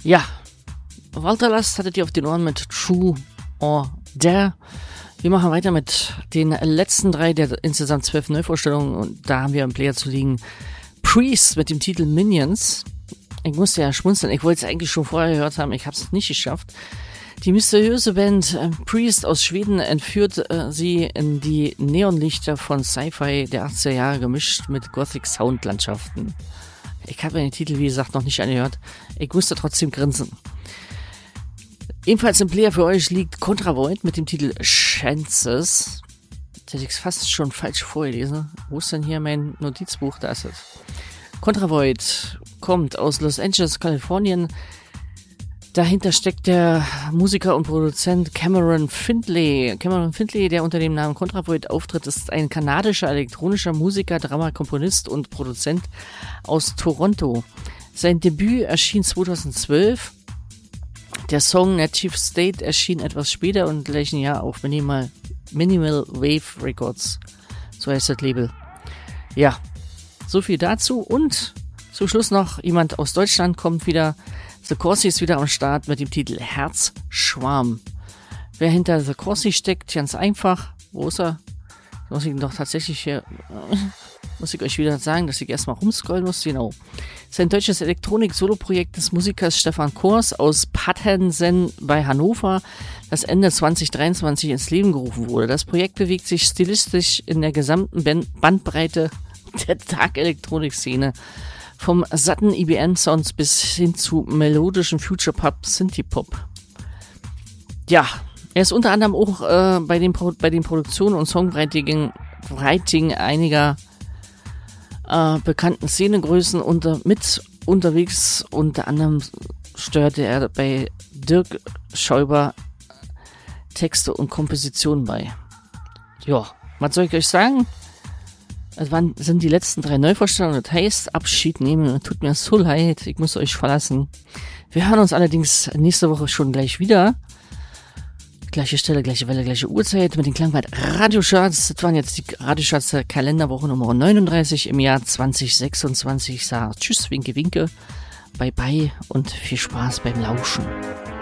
Ja, Walter Last hattet ihr auf den Ohren mit True or Dare. Wir machen weiter mit den letzten 3 der insgesamt 12 Neuvorstellungen und da haben wir im Player zu liegen Priest mit dem Titel Minions. Ich musste ja schmunzeln, ich wollte es eigentlich schon vorher gehört haben, ich habe es nicht geschafft. Die mysteriöse Band Priest aus Schweden entführt sie in die Neonlichter von Sci-Fi der 80er Jahre gemischt mit Gothic Soundlandschaften. Ich habe den Titel, wie gesagt, noch nicht angehört. Ich musste trotzdem grinsen. Ebenfalls im Player für euch liegt Contravoid mit dem Titel Chances. Das hätte ich fast schon falsch vorgelesen. Wo ist denn hier mein Notizbuch? Da ist es. Contravoid kommt aus Los Angeles, Kalifornien. Dahinter steckt der Musiker und Produzent Cameron Findlay. Cameron Findlay, der unter dem Namen Contravoid auftritt, ist ein kanadischer elektronischer Musiker, Drama, Komponist und Produzent aus Toronto. Sein Debüt erschien 2012. Der Song Native State erschien etwas später und im gleichen Jahr auf Minimal Wave Records. So heißt das Label. Ja, so viel dazu. Und zum Schluss noch jemand aus Deutschland kommt wieder. The Corsi ist wieder am Start mit dem Titel Herzschwarm. Wer hinter The Corsi steckt, ganz einfach. Wo ist er? Muss ich doch tatsächlich hier, muss ich euch wieder sagen, dass ich erstmal rumscrollen muss. Genau. Das ist ein deutsches Elektronik-Solo-Projekt des Musikers Stefan Kors aus Pattensen bei Hannover, das Ende 2023 ins Leben gerufen wurde. Das Projekt bewegt sich stilistisch in der gesamten Bandbreite der Dark-Elektronik-Szene. Vom satten IBM-Sounds bis hin zu melodischen Future-Pop, Synthie-Pop. Ja, er ist unter anderem auch bei den Produktionen und Songwriting einiger bekannten Szenegrößen unterwegs. Unter anderem steuerte er bei Dirk Schäuber Texte und Kompositionen bei. Ja, was soll ich euch sagen? Es sind die letzten 3 Neuvorstellungen, das heißt Abschied nehmen. Tut mir so leid, ich muss euch verlassen. Wir hören uns allerdings nächste Woche schon gleich wieder. Gleiche Stelle, gleiche Welle, gleiche Uhrzeit mit den Klangwald Radiocharts. Das waren jetzt die Radiocharts der Kalenderwoche Nummer 39 im Jahr 2026. Ich sage Tschüss, Winke, Winke, Bye Bye und viel Spaß beim Lauschen.